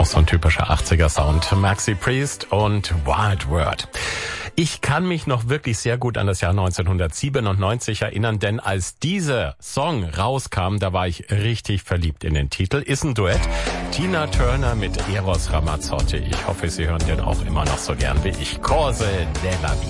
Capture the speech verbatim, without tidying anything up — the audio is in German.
so ein typischer achtziger Sound. Maxi Priest und Wild World. Ich kann mich noch wirklich sehr gut an das Jahr neunzehnhundertsiebenundneunzig erinnern, denn als dieser Song rauskam, da war ich richtig verliebt in den Titel. Ist ein Duett. Tina Turner mit Eros Ramazzotti. Ich hoffe, Sie hören den auch immer noch so gern wie ich. Cose della Vita.